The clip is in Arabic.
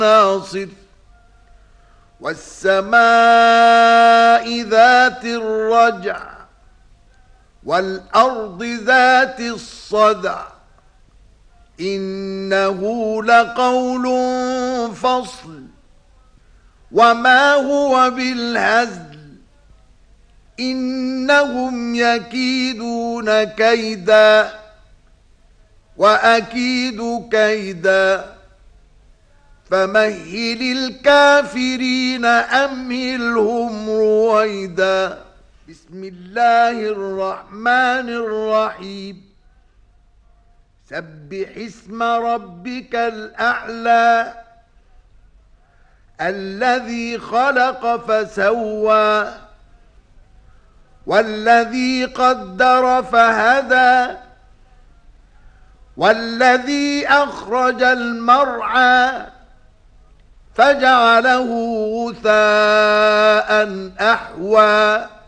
ناصر والسماء ذات الرجع والأرض ذات الصدع إنه لقول فصل وما هو بالهزل إنهم يكيدون كيدا وأكيد كيدا فمهل الكافرين أمهلهم رويدا. بسم الله الرحمن الرحيم. سبح اسم ربك الأعلى الذي خلق فسوى والذي قدر فهدى والذي أخرج المرعى فجعله غثاء أحوى